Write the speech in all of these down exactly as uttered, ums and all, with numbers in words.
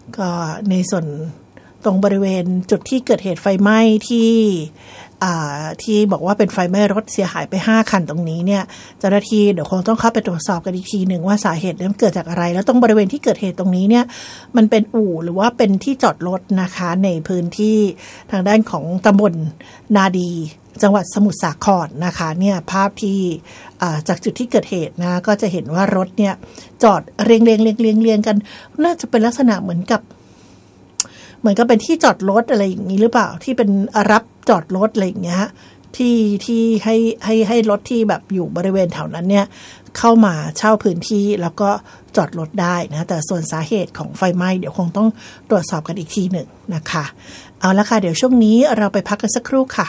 ก็ในส่วนตรงบริเวณจุดที่เกิดเหตุไฟไหม้ที่ที่บอกว่าเป็นไฟไหม้รถเสียหายไปห้าคันตรงนี้เนี่ยเจ้าหน้าที่เดี๋ยวคงต้องเข้าไปตรวจสอบกันอีกทีหนึ่งว่าสาเหตุนั้นเกิดจากอะไรแล้วตรงบริเวณที่เกิดเหตุตรงนี้เนี่ยมันเป็นอู่หรือว่าเป็นที่จอดรถนะคะในพื้นที่ทางด้านของตำบลนาดีจังหวัดสมุทรสาครนะคะเนี่ยภาพที่จากจุดที่เกิดเหตุนะก็จะเห็นว่ารถเนี่ยจอดเรียงเรียงเรียงเรียงเรียงกันน่าจะเป็นลักษณะเหมือนกับเหมือนกับเป็นที่จอดรถอะไรอย่างนี้หรือเปล่าที่เป็นรับจอดรถอะไรอย่างเงี้ยที่ที่ให้ให้ให้รถที่แบบอยู่บริเวณแถวนั้นเนี่ยเข้ามาเช่าพื้นที่แล้วก็จอดรถได้นะแต่ส่วนสาเหตุของไฟไหม้เดี๋ยวคงต้องตรวจสอบกันอีกทีหนึ่งนะคะเอาละค่ะเดี๋ยวช่วงนี้เราไปพักกันสักครู่ค่ะ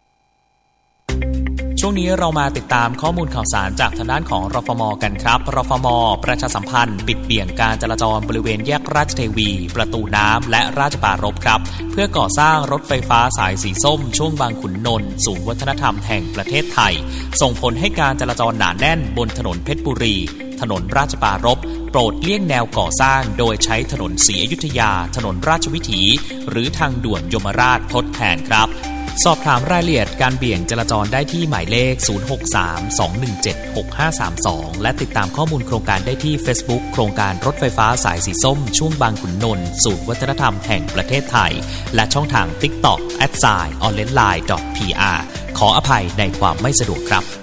ช่วงนี้เรามาติดตามข้อมูลข่าวสารจากทางด้านของรฟม.กันครับรฟม.ประชาสัมพันธ์ปิดเบี่ยงการจราจรบริเวณแยกราชเทวีประตูน้ำและราชปรารภครับเพื่อก่อสร้างรถไฟฟ้าสายสีส้มช่วงบางขุนนนท์ศูนย์วัฒนธรรมแห่งประเทศไทยส่งผลให้การจราจรหนาแน่นบนถนนเพชรบุรีถนนราชปรารภโปรดเลี่ยงแนวก่อสร้างโดยใช้ถนนศรีอยุธยาถนนราชวิถีหรือทางด่วนยมราชทดแทนครับสอบถามรายละเอียดการเบี่ยงจราจรได้ที่หมายเลขศูนย์ หก สาม สอง หนึ่ง เจ็ด หก ห้า สาม สองและติดตามข้อมูลโครงการได้ที่ Facebook โครงการรถไฟฟ้าสายสีส้มช่วงบางขุนนนท์ศูนย์วัฒนธรรมแห่งประเทศไทยและช่องทาง TikTok แอท ไซน์ ออเรนจ์ไลน์ ดอท พี อาร์ ขออภัยในความไม่สะดวกครับ